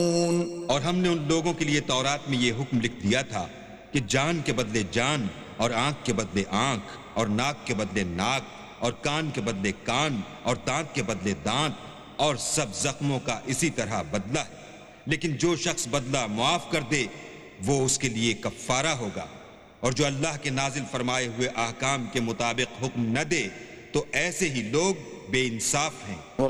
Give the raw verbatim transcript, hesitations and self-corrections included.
और हमने उन लोगों के लिए तौरात में ये हुक्म लिख दिया था कि जान के बदले जान और आंख के बदले आंख और नाक के बदले नाक और कान के बदले कान और दांत के बदले दांत और सब जख्मों का इसी तरह बदला है। लेकिन जो शख्स बदला मुआफ कर दे वो उसके लिए कफ्फारा होगा, और जो अल्लाह के नाजिल फरमाए हुए अहकाम के मुताबिक हुक्म न दे तो ऐसे ही लोग बेइंसाफ हैं।